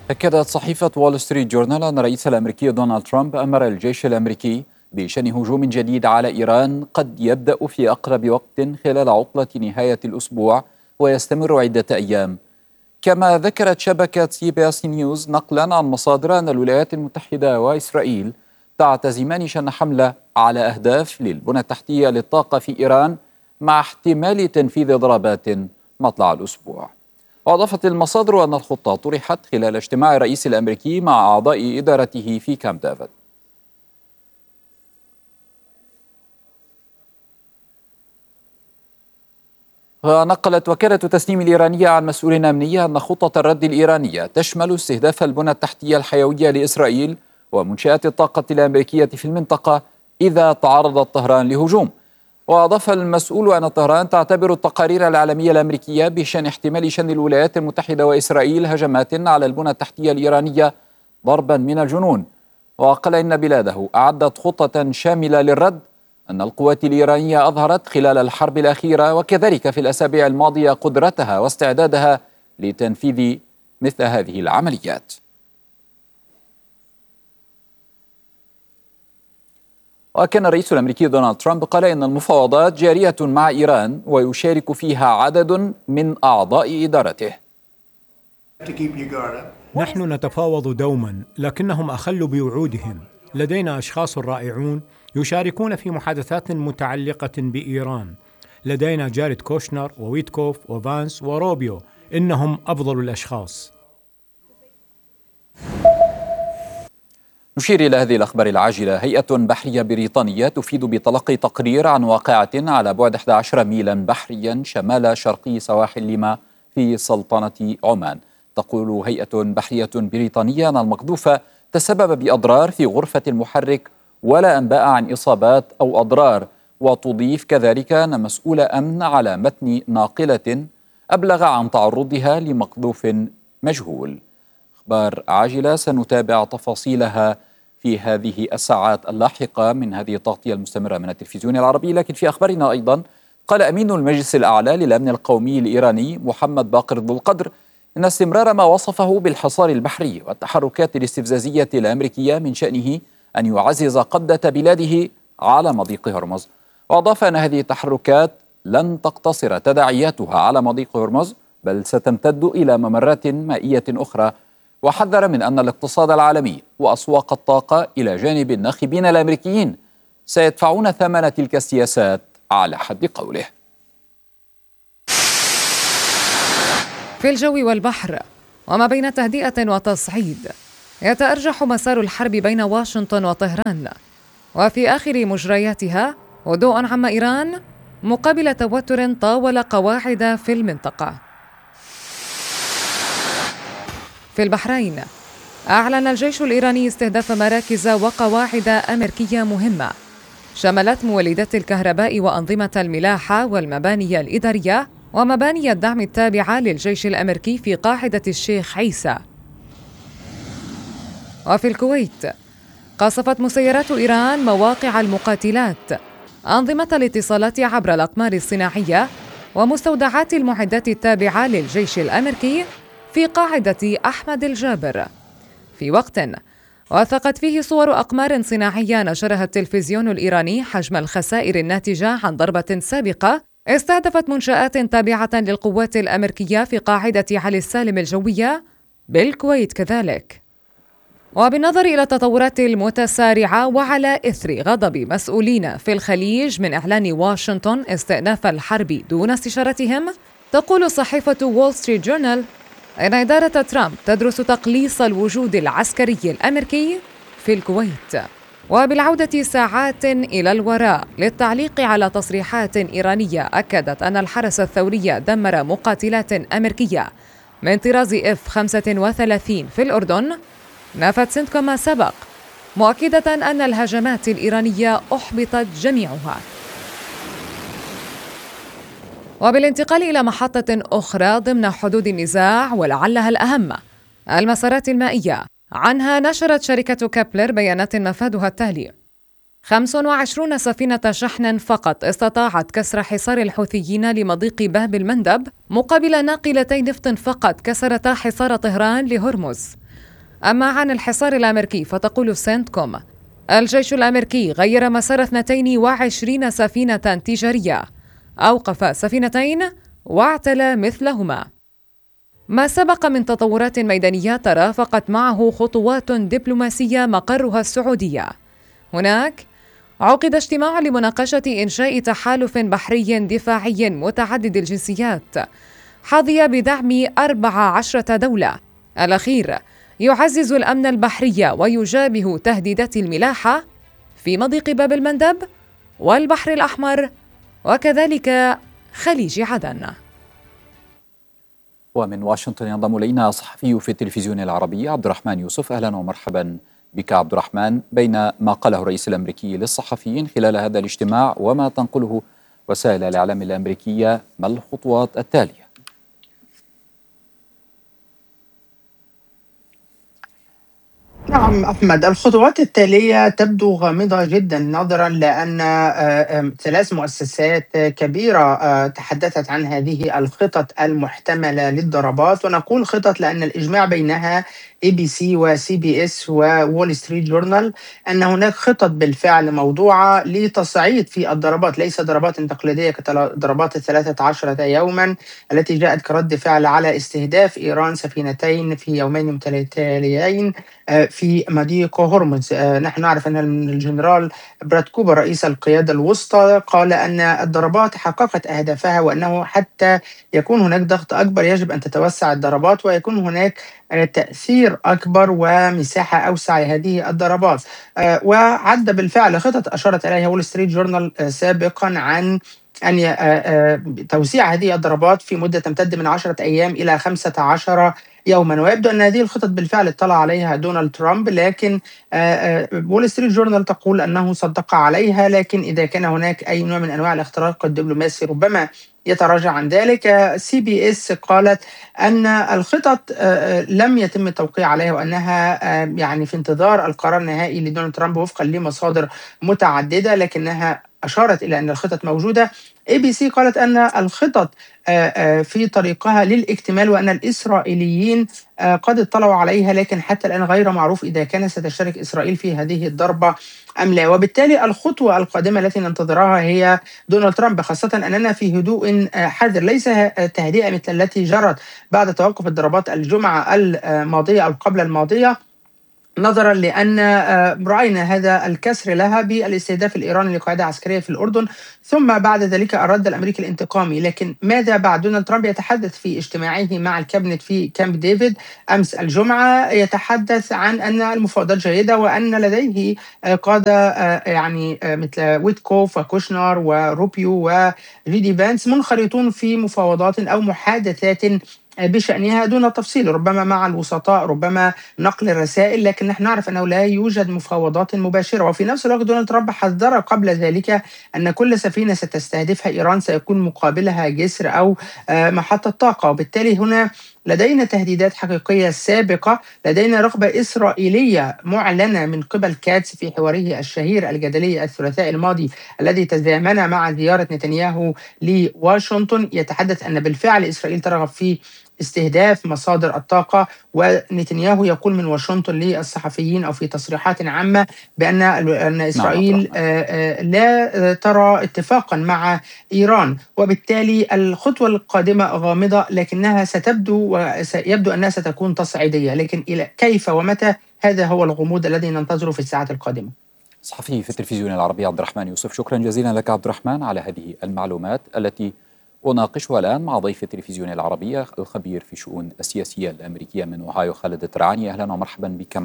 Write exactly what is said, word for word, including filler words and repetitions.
أكدت صحيفة وول ستريت جورنال أن الرئيس الأمريكي دونالد ترامب أمر الجيش الأمريكي بشن هجوم جديد على إيران قد يبدأ في أقرب وقت خلال عطلة نهاية الأسبوع ويستمر عدة أيام. كما ذكرت شبكة سي بي اس نيوز نقلا عن مصادر أن الولايات المتحدة وإسرائيل تعتزمان شن حملة على أهداف للبنى التحتية للطاقة في إيران مع احتمال تنفيذ ضربات مطلع الأسبوع. وأضافت المصادر أن الخطة طرحت خلال اجتماع الرئيس الأمريكي مع أعضاء إدارته في كامب ديفيد. ونقلت وكالة تسنيم الإيرانية عن مسؤول أمني أن خطة الرد الإيرانية تشمل استهداف البنى التحتية الحيوية لإسرائيل ومنشآت الطاقة الأمريكية في المنطقة إذا تعرضت طهران لهجوم. وأضاف المسؤول أن طهران تعتبر التقارير العالمية الأمريكية بشأن احتمال شن الولايات المتحدة وإسرائيل هجمات على البنى التحتية الإيرانية ضربا من الجنون. وقال إن بلاده أعدت خطة شاملة للرد أن القوات الإيرانية أظهرت خلال الحرب الأخيرة وكذلك في الأسابيع الماضية قدرتها واستعدادها لتنفيذ مثل هذه العمليات. وكان الرئيس الأمريكي دونالد ترامب قال إن المفاوضات جارية مع إيران ويشارك فيها عدد من أعضاء إدارته. نحن نتفاوض دوما لكنهم أخلوا بوعودهم. لدينا أشخاص رائعون يشاركون في محادثات متعلقة بإيران. لدينا جاريد كوشنر وويتكوف وفانس وروبيو، إنهم أفضل الأشخاص. نشير إلى هذه الأخبار العاجلة. هيئة بحرية بريطانية تفيد بتلقي تقرير عن واقعة على بعد أحد عشر ميلا بحريا شمال شرقي سواحل ليما في سلطنة عمان. تقول هيئة بحرية بريطانية أن المقذوف تسبب بأضرار في غرفة المحرك ولا أنباء عن إصابات أو أضرار. وتضيف كذلك أن مسؤول أمن على متن ناقلة أبلغ عن تعرضها لمقذوف مجهول. أخبار عاجلة سنتابع تفاصيلها في هذه الساعات اللاحقة من هذه التغطية المستمرة من التلفزيون العربي. لكن في أخبارنا أيضا قال أمين المجلس الأعلى للأمن القومي الإيراني محمد باقر ذو القدر إن استمرار ما وصفه بالحصار البحري والتحركات الاستفزازية الأمريكية من شأنه أن يعزز قبضة بلاده على مضيق هرمز. وأضاف أن هذه التحركات لن تقتصر تداعياتها على مضيق هرمز بل ستمتد إلى ممرات مائية أخرى. وحذر من أن الاقتصاد العالمي وأسواق الطاقة إلى جانب الناخبين الأمريكيين سيدفعون ثمن تلك السياسات على حد قوله. في الجو والبحر وما بين تهدئة وتصعيد يتأرجح مسار الحرب بين واشنطن وطهران، وفي آخر مجرياتها هدوء عم إيران مقابل توتر طاول قواعد في المنطقة. في البحرين أعلن الجيش الإيراني استهداف مراكز وقواعد أمريكية مهمة شملت مولدات الكهرباء وأنظمة الملاحة والمباني الإدارية ومباني الدعم التابعة للجيش الأمريكي في قاعدة الشيخ عيسى. وفي الكويت قصفت مسيرات إيران مواقع المقاتلات، أنظمة الاتصالات عبر الأقمار الصناعية ومستودعات المعدات التابعة للجيش الأمريكي في قاعدة أحمد الجابر، في وقت وثقت فيه صور أقمار صناعية نشرها التلفزيون الإيراني حجم الخسائر الناتجة عن ضربة سابقة استهدفت منشآت تابعة للقوات الأمريكية في قاعدة علي السالم الجوية بالكويت كذلك. وبالنظر إلى التطورات المتسارعة وعلى إثر غضب مسؤولين في الخليج من إعلان واشنطن استئناف الحرب دون استشارتهم، تقول صحيفة وول ستريت جورنال إن إدارة ترامب تدرس تقليص الوجود العسكري الأمريكي في الكويت. وبالعودة ساعات إلى الوراء للتعليق على تصريحات إيرانية أكدت أن الحرس الثوري دمر مقاتلات أمريكية من طراز إف خمسة وثلاثين في الأردن، نفت سنتكوم ما سبق مؤكدة أن الهجمات الإيرانية أحبطت جميعها. وبالانتقال إلى محطة أخرى ضمن حدود النزاع ولعلها الأهم، المسارات المائية، عنها نشرت شركة كابلر بيانات مفادها التالي: خمس وعشرين سفينة شحن فقط استطاعت كسر حصار الحوثيين لمضيق باب المندب، مقابل ناقلتي نفط فقط كسرتا حصار طهران لهرمز. أما عن الحصار الأمريكي فتقول سنتكوم: الجيش الأمريكي غير مسار اثنتين وعشرين سفينة تجارية، أوقف سفينتين واعتلى مثلهما. ما سبق من تطورات ميدانية ترافقت معه خطوات دبلوماسية مقرها السعودية. هناك عقد اجتماع لمناقشة إنشاء تحالف بحري دفاعي متعدد الجنسيات حظي بدعم أربع عشرة دولة. الأخير يعزز الأمن البحري ويجابه تهديدات الملاحة في مضيق باب المندب والبحر الأحمر وكذلك خليج عدن. ومن واشنطن ينضم إلينا صحفي في التلفزيون العربي عبد الرحمن يوسف. أهلا ومرحبا بك عبد الرحمن. بين ما قاله الرئيس الأمريكي للصحفيين خلال هذا الاجتماع وما تنقله وسائل الإعلام الأمريكية، ما الخطوات التالية؟ نعم أحمد، الخطوات التالية تبدو غامضة جدا نظرا لأن ثلاث مؤسسات كبيرة تحدثت عن هذه الخطط المحتملة للضربات، ونقول خطط لأن الإجماع بينها اي بي سي وسي بي اس وول ستريت جورنال أن هناك خطط بالفعل موضوعة لتصعيد في الضربات، ليس ضربات تقليدية كضربات الثلاثة عشرة يوما التي جاءت كرد فعل على استهداف إيران سفينتين في يومين متتاليين في مضيق هرمز. نحن نعرف أن الجنرال براد كوبر رئيس القيادة الوسطى قال أن الضربات حققت أهدافها، وأنه حتى يكون هناك ضغط أكبر يجب أن تتوسع الضربات ويكون هناك تأثير أكبر ومساحة أوسع لهذه الضربات. وعد بالفعل خطط أشارت إليها وول ستريت جورنال سابقا عن أن توسيع هذه الضربات في مدة تمتد من عشرة أيام إلى خمسة عشر يوما، ويبدو أن هذه الخطط بالفعل اطلع عليها دونالد ترامب، لكن وول ستريت جورنال تقول أنه صدق عليها، لكن إذا كان هناك أي نوع من أنواع الاختراق الدبلوماسي ربما يتراجع عن ذلك. سي بي اس قالت أن الخطط لم يتم التوقيع عليها وأنها يعني في انتظار القرار النهائي لدونالد ترامب وفقا لمصادر متعددة، لكنها أشارت إلى أن الخطط موجودة. اي بي سي قالت أن الخطط في طريقها للاكتمال وأن الإسرائيليين قد اطلعوا عليها، لكن حتى الآن غير معروف إذا كانت ستشترك إسرائيل في هذه الضربة أم لا. وبالتالي الخطوة القادمة التي ننتظرها هي دونالد ترامب، خاصة أننا في هدوء حذر، ليس تهدئة مثل التي جرت بعد توقف الضربات الجمعة الماضية أو قبل الماضية، نظرا لأن رأينا هذا الكسر لها بالاستهداف الإيراني لقاعدة عسكرية في الأردن، ثم بعد ذلك الرد الأمريكي الانتقامي. لكن ماذا بعد؟ دونالد ترامب يتحدث في اجتماعه مع الكابينت في كامب ديفيد أمس الجمعة، يتحدث عن أن المفاوضات جيدة وأن لديه قادة يعني مثل ويتكوف وكوشنر وروبيو وجيدي فانس منخرطون في مفاوضات أو محادثات بشأنها دون تفصيل، ربما مع الوسطاء، ربما نقل الرسائل، لكن نحن نعرف أنه لا يوجد مفاوضات مباشرة. وفي نفس الوقت دونالد ترامب حذر قبل ذلك أن كل سفينة ستستهدفها إيران سيكون مقابلها جسر أو محطة طاقة، وبالتالي هنا لدينا تهديدات حقيقية سابقة، لدينا رغبة إسرائيلية معلنة من قبل كاتس في حواره الشهير الجدلي الثلاثاء الماضي الذي تزامن مع زيارة نتنياهو لواشنطن، يتحدث أن بالفعل إسرائيل ترغب في استهداف مصادر الطاقة، ونتنياهو يقول من واشنطن للصحفيين أو في تصريحات عامة بأن أن إسرائيل لا ترى اتفاقا مع إيران، وبالتالي الخطوة القادمة غامضة لكنها ستبدو ويبدو أنها ستكون تصعيدية، لكن إلى كيف ومتى هذا هو الغموض الذي ننتظره في الساعات القادمة. صحفي في التلفزيون العربي عبد الرحمن يوسف، شكرا جزيلا لك عبد الرحمن على هذه المعلومات التي أناقشها الآن مع ضيف التلفزيون العربية الخبير في شؤون السياسية الأمريكية من أوهايو خالد الترعاني. أهلا ومرحبا بك.